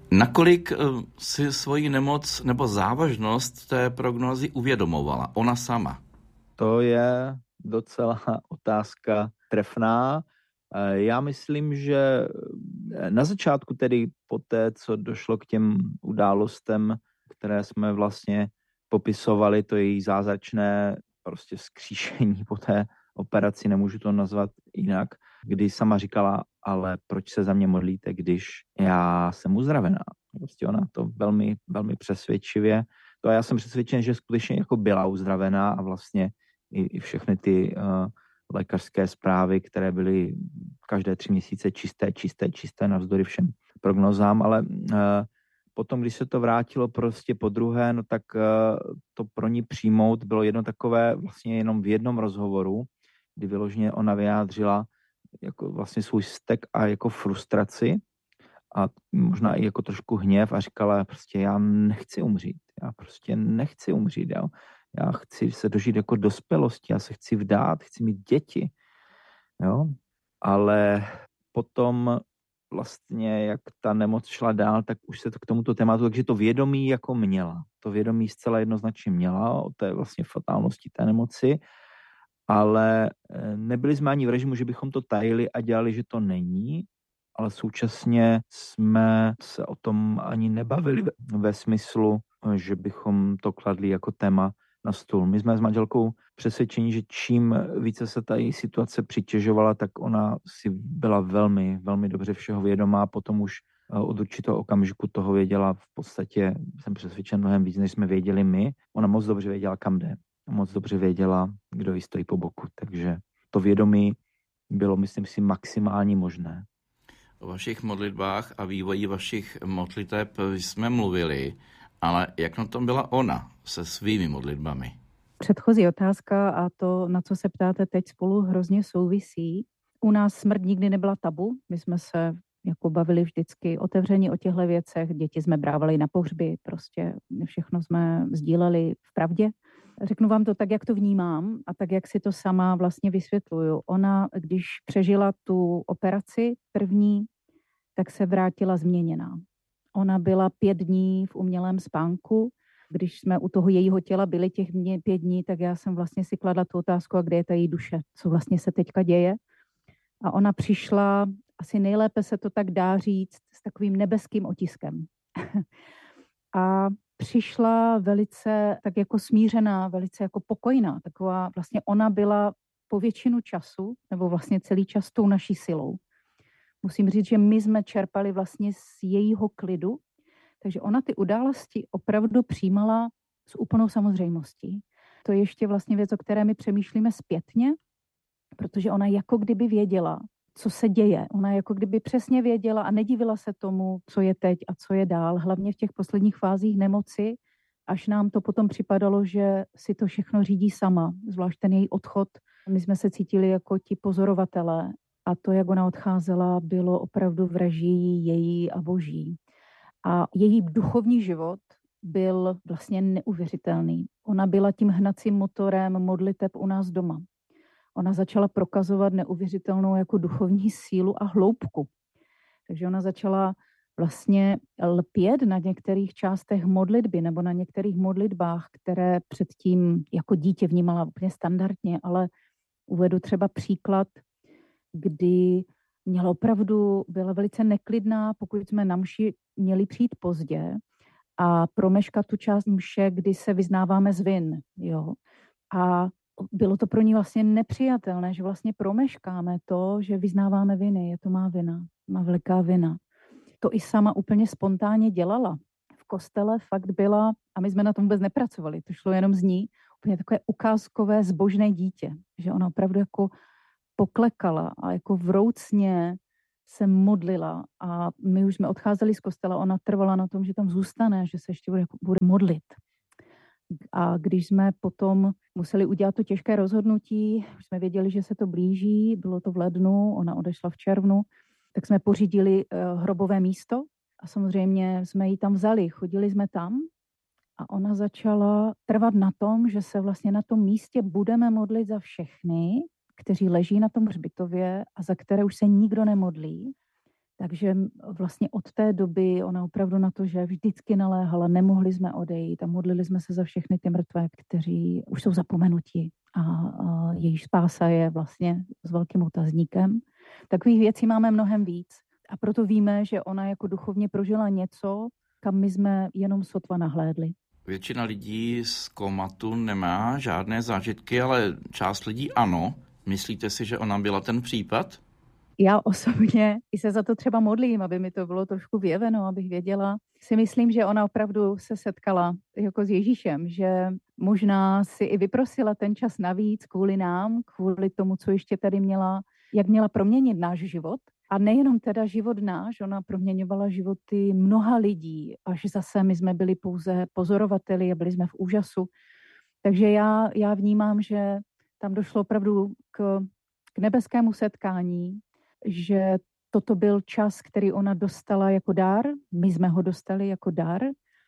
Nakolik si svoji nemoc nebo závažnost té prognózy uvědomovala ona sama? To je docela otázka trefná. Já myslím, že na začátku, tedy po té, co došlo k těm událostem, které jsme vlastně popisovali, to její zázračné prostě vzkříšení po té operaci, nemůžu to nazvat jinak, kdy sama říkala, ale proč se za mě modlíte, když já jsem uzdravená. Prostě ona to velmi, velmi přesvědčivě. To já jsem přesvědčen, že skutečně jako byla uzdravená a vlastně i všechny ty lékařské zprávy, které byly každé 3 měsíce čisté, navzdory všem prognozám, ale potom, když se to vrátilo prostě po druhé, no tak to pro ní přijmout bylo jedno takové vlastně jenom v jednom rozhovoru, kdy vyloženě ona vyjádřila jako vlastně svůj vztek a jako frustraci a možná i jako trošku hněv a říkala prostě já prostě nechci umřít, jo. Já chci se dožít jako dospělosti, já se chci vdát, chci mít děti, jo. Ale potom vlastně, jak ta nemoc šla dál, tak už se to k tomuto tématu, takže to vědomí jako měla. To vědomí zcela jednoznačně měla o té vlastně fatálnosti té nemoci, ale nebyli jsme ani v režimu, že bychom to tajili a dělali, že to není, ale současně jsme se o tom ani nebavili ve smyslu, že bychom to kladli jako téma na stůl. My jsme s manželkou přesvědčeni, že čím více se ta její situace přitěžovala, tak ona si byla velmi, velmi dobře všeho vědomá. Potom už od určitého okamžiku toho věděla v podstatě, jsem přesvědčen, mnohem víc, než jsme věděli my. Ona moc dobře věděla, kam jde. Moc dobře věděla, kdo jí stojí po boku. Takže to vědomí bylo, myslím si, maximálně možné. O vašich modlitbách a vývoji vašich modliteb jsme mluvili, ale jak na tom byla ona se svými modlitbami? Předchozí otázka a to, na co se ptáte teď, spolu hrozně souvisí. U nás smrt nikdy nebyla tabu. My jsme se jako bavili vždycky otevřeně o těchto věcech. Děti jsme brávali na pohřby, prostě všechno jsme sdíleli v pravdě. Řeknu vám to tak, jak to vnímám a tak, jak si to sama vlastně vysvětluju. Ona, když přežila tu operaci první, tak se vrátila změněná. Ona byla 5 dní v umělém spánku. Když jsme u toho jejího těla byli těch 5 dní, tak já jsem vlastně si kladla tu otázku, a kde je ta její duše, co vlastně se teďka děje. A ona přišla, asi nejlépe se to tak dá říct, s takovým nebeským otiskem. A přišla velice tak jako smířená, velice jako pokojná. Taková vlastně ona byla po většinu času, nebo vlastně celý čas tou naší silou. Musím říct, že my jsme čerpali vlastně z jejího klidu, takže ona ty události opravdu přijímala s úplnou samozřejmostí. To je ještě vlastně věc, o které my přemýšlíme zpětně, protože ona jako kdyby věděla, co se děje. Ona jako kdyby přesně věděla a nedivila se tomu, co je teď a co je dál. Hlavně v těch posledních fázích nemoci, až nám to potom připadalo, že si to všechno řídí sama, zvlášť ten její odchod. My jsme se cítili jako ti pozorovatelé a to, jak ona odcházela, bylo opravdu v režii její a boží. A její duchovní život byl vlastně neuvěřitelný. Ona byla tím hnacím motorem modliteb u nás doma. Ona začala prokazovat neuvěřitelnou jako duchovní sílu a hloubku. Takže ona začala vlastně lpět na některých částech modlitby nebo na některých modlitbách, které předtím jako dítě vnímala úplně standardně, ale uvedu třeba příklad, kdy měla opravdu, byla velice neklidná, pokud jsme na mši měli přijít pozdě a promeškat tu část mše, kdy se vyznáváme z vin. Jo. A bylo to pro ní vlastně nepřijatelné, že vlastně promeškáme to, že vyznáváme viny. Je to má vina, má veliká vina. To i sama úplně spontánně dělala. V kostele fakt byla, a my jsme na tom vůbec nepracovali, to šlo jenom z ní, úplně takové ukázkové zbožné dítě, že ona opravdu jako poklekala a jako vroucně se modlila a my už jsme odcházeli z kostela, ona trvala na tom, že tam zůstane, že se ještě bude modlit. A když jsme potom museli udělat to těžké rozhodnutí, už jsme věděli, že se to blíží, bylo to v lednu, ona odešla v červnu, tak jsme pořídili hrobové místo a samozřejmě jsme ji tam vzali, chodili jsme tam a ona začala trvat na tom, že se vlastně na tom místě budeme modlit za všechny, kteří leží na tom hřbitově a za které už se nikdo nemodlí. Takže vlastně od té doby ona opravdu na to, že vždycky naléhala, nemohli jsme odejít a modlili jsme se za všechny ty mrtvé, kteří už jsou zapomenuti a jejich spása je vlastně s velkým otazníkem. Takových věcí máme mnohem víc a proto víme, že ona jako duchovně prožila něco, kam my jsme jenom sotva nahlédli. Většina lidí z komatu nemá žádné zážitky, ale část lidí ano. Myslíte si, že ona byla ten případ? Já osobně i se za to třeba modlím, aby mi to bylo trošku vyjeveno, abych věděla. Si myslím, že ona opravdu se setkala jako s Ježíšem, že možná si i vyprosila ten čas navíc kvůli nám, kvůli tomu, co ještě tady měla, jak měla proměnit náš život. A nejenom teda život náš, ona proměňovala životy mnoha lidí, až zase my jsme byli pouze pozorovateli a byli jsme v úžasu. Takže já vnímám, že tam došlo opravdu k nebeskému setkání, že toto byl čas, který ona dostala jako dar, my jsme ho dostali jako dar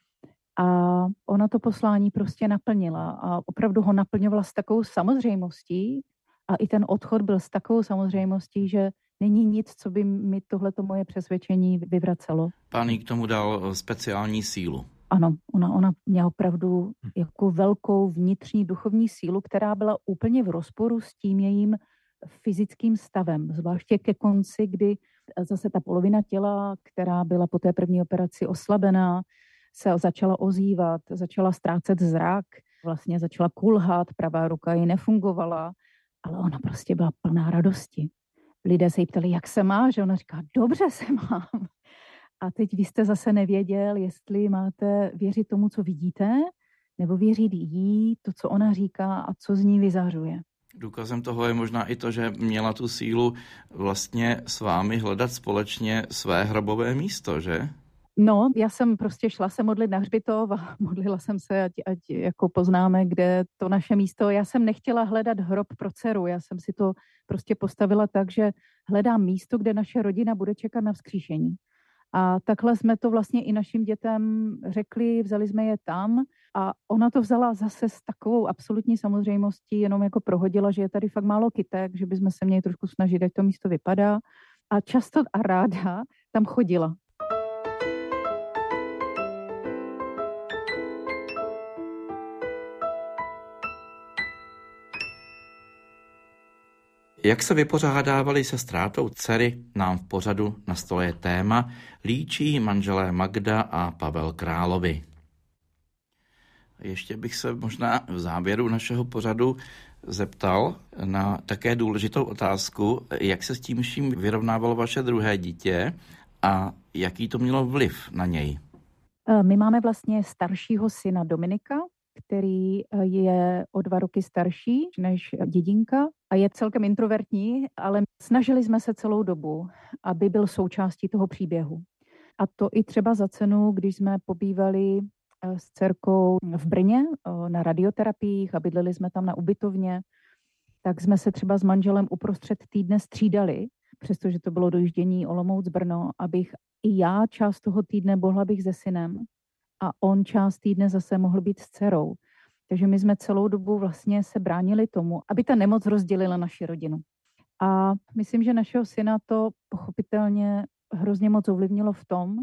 a ona to poslání prostě naplnila a opravdu ho naplňovala s takovou samozřejmostí a i ten odchod byl s takovou samozřejmostí, že není nic, co by mi tohleto moje přesvědčení vyvracelo. Pán jí k tomu dal speciální sílu. Ano, ona měla opravdu jako velkou vnitřní duchovní sílu, která byla úplně v rozporu s tím jejím fyzickým stavem, zvláště ke konci, kdy zase ta polovina těla, která byla po té první operaci oslabená, se začala ozývat, začala ztrácet zrak, vlastně začala kulhat, pravá ruka jí nefungovala, ale ona prostě byla plná radosti. Lidé se jí ptali, jak se má, že ona říká, dobře se mám. A teď vy jste zase nevěděl, jestli máte věřit tomu, co vidíte, nebo věřit jí, to, co ona říká a co z ní vyzařuje. Důkazem toho je možná i to, že měla tu sílu vlastně s vámi hledat společně své hrobové místo, že? No, já jsem prostě šla se modlit na hřbitov a modlila jsem se, ať jako poznáme, kde to naše místo. Já jsem nechtěla hledat hrob pro dceru, já jsem si to prostě postavila tak, že hledám místo, kde naše rodina bude čekat na vzkříšení. A takhle jsme to vlastně i našim dětem řekli, vzali jsme je tam a ona to vzala zase s takovou absolutní samozřejmostí, jenom jako prohodila, že je tady fakt málo kytek, že bychom se měli trošku snažit, ať to místo vypadá. A často a ráda tam chodila. Jak se vypořádávali se ztrátou dcery, nám v pořadu Na stole je téma, líčí manželé Magda a Pavel Královi. Ještě bych se možná v závěru našeho pořadu zeptal na také důležitou otázku, jak se s tím vším vyrovnávalo vaše druhé dítě a jaký to mělo vliv na něj. My máme vlastně staršího syna Dominika, který je o 2 roky starší než dědinka a je celkem introvertní, ale snažili jsme se celou dobu, aby byl součástí toho příběhu. A to i třeba za cenu, když jsme pobývali s dcerkou v Brně na radioterapiích a bydleli jsme tam na ubytovně, tak jsme se třeba s manželem uprostřed týdne střídali, přestože to bylo dojíždění Olomouc-Brno, abych i já část toho týdne mohla být se synem a on část týdne zase mohl být s dcerou. Takže my jsme celou dobu vlastně se bránili tomu, aby ta nemoc rozdělila naši rodinu. A myslím, že našeho syna to pochopitelně hrozně moc ovlivnilo v tom,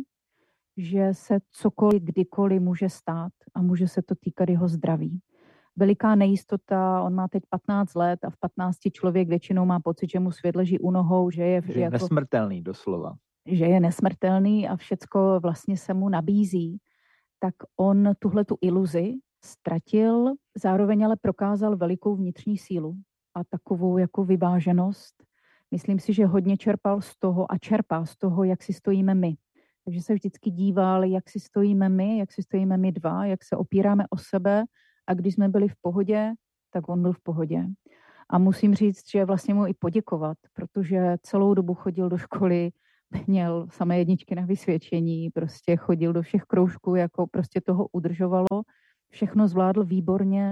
že se cokoliv, kdykoliv může stát a může se to týkat jeho zdraví. Veliká nejistota, on má teď 15 let a v 15 člověk většinou má pocit, že mu svět leží u nohou, že je jako, nesmrtelný doslova. Že je nesmrtelný a všecko vlastně se mu nabízí. Tak on tuhletu iluzi ztratil, zároveň ale prokázal velikou vnitřní sílu a takovou jako vyváženost. Myslím si, že hodně čerpal z toho a čerpá z toho, jak si stojíme my. Takže se vždycky díval, jak si stojíme my dva, jak se opíráme o sebe a když jsme byli v pohodě, tak on byl v pohodě. A musím říct, že vlastně mu i poděkovat, protože celou dobu chodil do školy, měl samé jedničky na vysvědčení, prostě chodil do všech kroužků, jako prostě toho udržovalo. Všechno zvládl výborně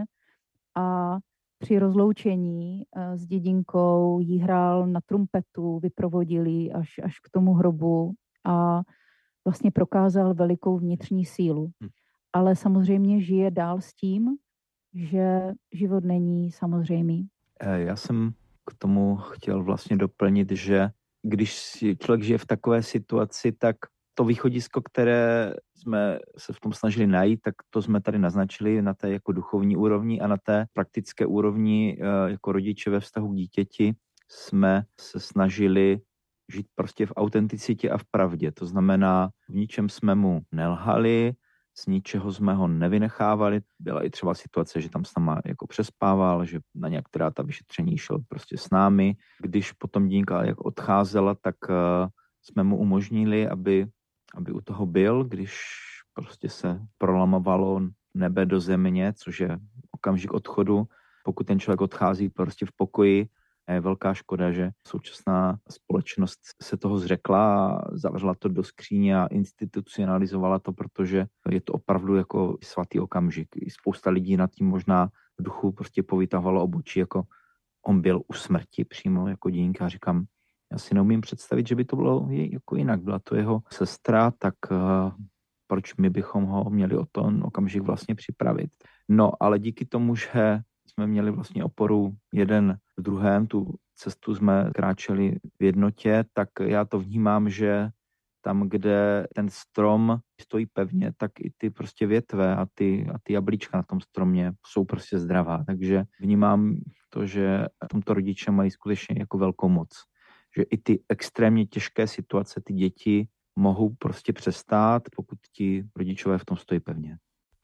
a při rozloučení s dědinkou jí hrál na trumpetu, vyprovodil ji až k tomu hrobu a vlastně prokázal velikou vnitřní sílu. Ale samozřejmě žije dál s tím, že život není samozřejmý. Já jsem k tomu chtěl vlastně doplnit, že když člověk žije v takové situaci, tak to východisko, které jsme se v tom snažili najít, tak to jsme tady naznačili na té jako duchovní úrovni a na té praktické úrovni jako rodiče ve vztahu k dítěti jsme se snažili žít prostě v autenticitě a v pravdě. To znamená, v ničem jsme mu nelhali, z ničeho jsme ho nevynechávali. Byla i třeba situace, že tam s náma jako přespával, že na některá ta vyšetření šel prostě s námi. Když potom dínka jak odcházela, tak jsme mu umožnili, aby u toho byl, když prostě se prolamovalo nebe do země, což je okamžik odchodu. Pokud ten člověk odchází prostě v pokoji, je velká škoda, že současná společnost se toho zřekla a zavřela to do skříně a institucionalizovala to, protože je to opravdu jako svatý okamžik. Spousta lidí nad tím možná v duchu prostě povytahovalo obočí, jako on byl u smrti přímo jako dínka. Říkám, já si neumím představit, že by to bylo jako jinak. Byla to jeho sestra, tak proč my bychom ho měli o ten okamžik vlastně připravit. No, ale díky tomu, že jsme měli vlastně oporu jeden v druhém, tu cestu jsme kráčeli v jednotě, tak já to vnímám, že tam, kde ten strom stojí pevně, tak i ty prostě větve a ty jablíčka na tom stromě jsou prostě zdravá. Takže vnímám to, že tomto rodiče mají skutečně jako velkou moc. Že i ty extrémně těžké situace ty děti mohou prostě přestát, pokud ti rodičové v tom stojí pevně.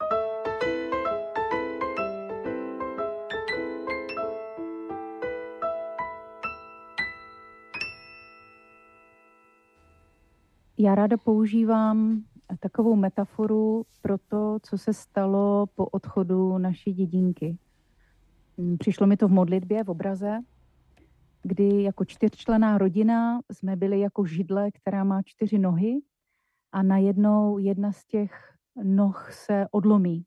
Já ráda používám takovou metaforu pro to, co se stalo po odchodu naší dědinky. Přišlo mi to v modlitbě, v obraze, kdy jako 4členná rodina jsme byli jako židle, která má 4 nohy a najednou jedna z těch noh se odlomí.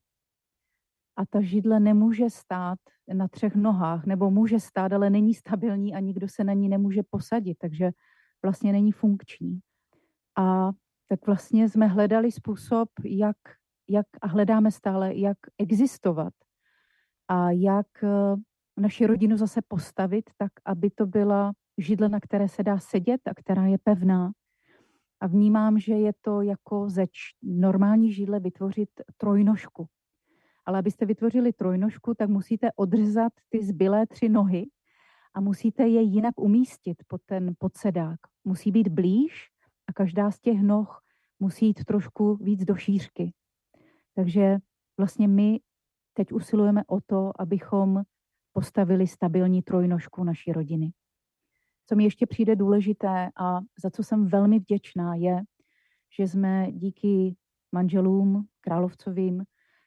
A ta židle nemůže stát na 3 nohách, nebo může stát, ale není stabilní a nikdo se na ní nemůže posadit, takže vlastně není funkční. A tak vlastně jsme hledali způsob, jak a hledáme stále, jak existovat a jak naši rodinu zase postavit tak, aby to byla židle, na které se dá sedět a která je pevná. A vnímám, že je to jako ze normální židle vytvořit trojnožku. Ale abyste vytvořili trojnožku, tak musíte odřezat ty zbylé 3 nohy a musíte je jinak umístit pod ten podsedák. Musí být blíž a každá z těch noh musí jít trošku víc do šířky. Takže vlastně my teď usilujeme o to, abychom postavili stabilní trojnožku naší rodiny. Co mi ještě přijde důležité a za co jsem velmi vděčná je, že jsme díky manželům královcovým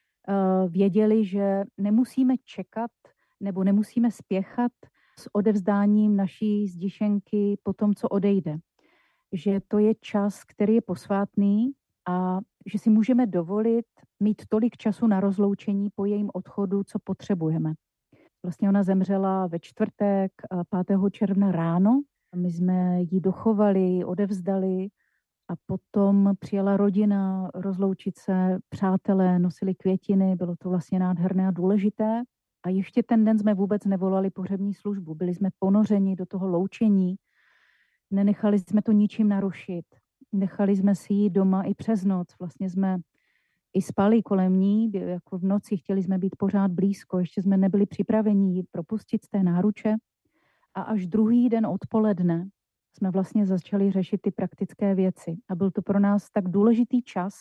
věděli, že nemusíme čekat nebo nemusíme spěchat s odevzdáním naší zdišenky po tom, co odejde. Že to je čas, který je posvátný a že si můžeme dovolit mít tolik času na rozloučení po jejím odchodu, co potřebujeme. Vlastně ona zemřela ve čtvrtek 5. června ráno. My jsme ji dochovali, odevzdali a potom přijela rodina rozloučit se, přátelé nosili květiny, bylo to vlastně nádherné a důležité. A ještě ten den jsme vůbec nevolali pohřební službu, byli jsme ponořeni do toho loučení, nenechali jsme to ničím narušit, nechali jsme si ji doma i přes noc, vlastně jsme i spali kolem ní, jako v noci chtěli jsme být pořád blízko, ještě jsme nebyli připraveni ji propustit z té náruče a až druhý den odpoledne jsme vlastně začali řešit ty praktické věci. A byl to pro nás tak důležitý čas,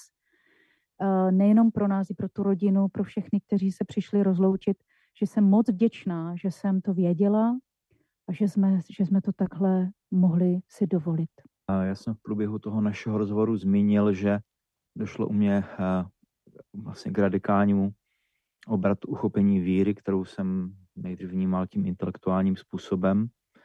nejenom pro nás, i pro tu rodinu, pro všechny, kteří se přišli rozloučit, že jsem moc vděčná, že jsem to věděla a že jsme to takhle mohli si dovolit. Já jsem v průběhu toho našeho rozhovoru zmínil, že došlo u mě vlastně k radikálnímu obratu uchopení víry, kterou jsem nejdřív vnímal tím intelektuálním způsobem.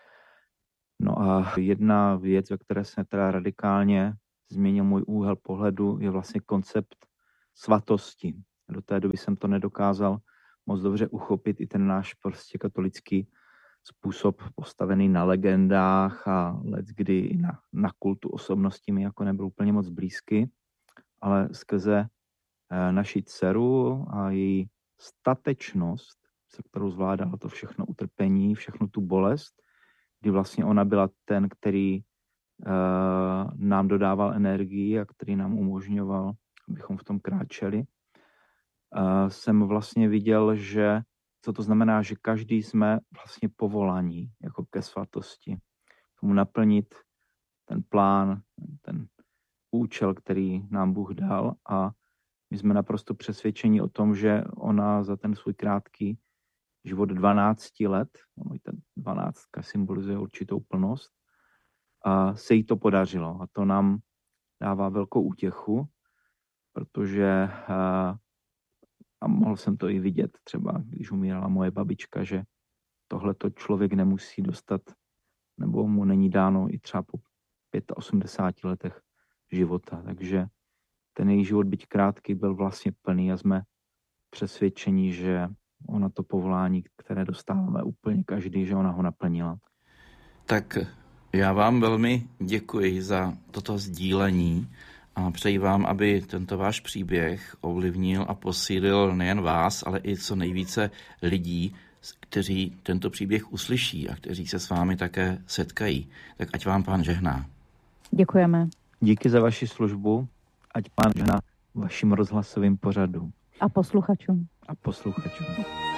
No a jedna věc, ve které se teda radikálně změnil můj úhel pohledu, je vlastně koncept svatosti. Do té doby jsem to nedokázal moc dobře uchopit, i ten náš prostě katolický způsob postavený na legendách a leckdy i na kultu osobnosti mi jako nebyl úplně moc blízky, ale skrze naši dceru a její statečnost, se kterou zvládala to všechno utrpení, všechnu tu bolest, kdy vlastně ona byla ten, který nám dodával energii a který nám umožňoval, abychom v tom kráčeli, jsem vlastně viděl, že co to znamená, že každý jsme vlastně povolaní jako ke svatosti. Tomu naplnit ten plán, ten účel, který nám Bůh dal, a my jsme naprosto přesvědčeni o tom, že ona za ten svůj krátký život 12 let, ten 12 symbolizuje určitou plnost, a se jí to podařilo. A to nám dává velkou útěchu, protože a mohl jsem to i vidět třeba, když umírala moje babička, že tohleto člověk nemusí dostat, nebo mu není dáno i třeba po 85 letech života. Takže ten její život, byť krátký, byl vlastně plný a jsme přesvědčeni, že ona to povolání, které dostáváme úplně každý, že ona ho naplnila. Tak já vám velmi děkuji za toto sdílení a přeji vám, aby tento váš příběh ovlivnil a posílil nejen vás, ale i co nejvíce lidí, kteří tento příběh uslyší a kteří se s vámi také setkají. Tak ať vám Pán žehná. Děkujeme. Díky za vaši službu, ať Pán žehná vašim rozhlasovým pořadům. A posluchačům. A posluchačům.